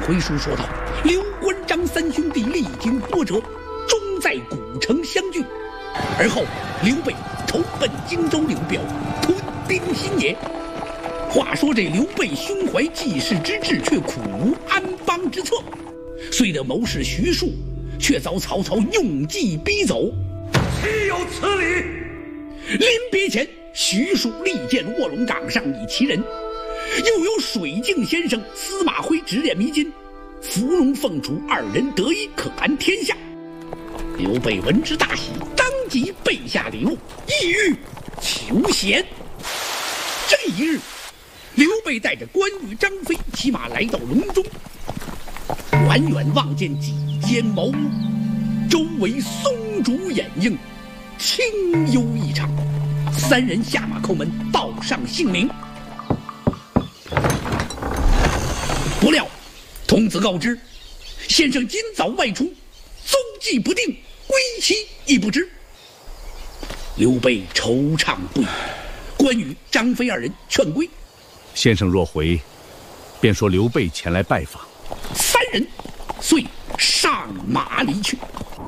回书说道：“刘关张三兄弟历经波折，终在古城相聚。而后刘备投奔荆州刘表，屯兵新野。话说这刘备胸怀济世之志，却苦无安邦之策。虽得谋士徐庶，却遭曹操用计逼走。 岂有此理！” 临别前，徐庶力荐卧龙岗上以其人，又有水镜先生司马徽指点迷津，伏龙凤雏二人得一，可安天下。刘备闻之大喜，当即备下礼物，意欲求贤。这一日，刘备带着关羽、张飞骑马来到隆中，远远望见几间茅屋，周围松竹掩映，清幽异常。三人下马叩门，报上姓名。不料童子告知，先生今早外出，踪迹不定，归期亦不知。刘备惆怅不已，关羽、张飞二人劝归。 先生若回，便说刘备前来拜访。 三人遂上马离去。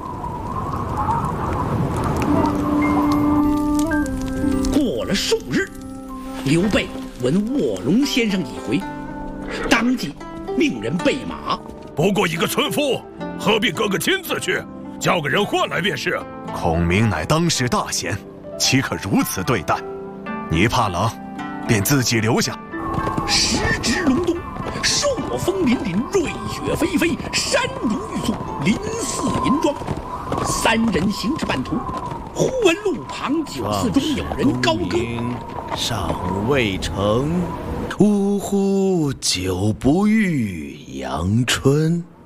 过了数日，刘备闻卧龙先生已回，当即命人备马。 不过一个村夫，何必哥哥亲自去？叫个人换来便是。 孔明乃当世大贤，岂可如此对待？你怕冷，便自己留下。 时值隆冬，朔风凛凛，瑞雪霏霏，山如玉素，林似银装。三人行至半途，忽闻路旁酒肆中有人高歌：“ 尚未成，呜呼，久不遇阳春。”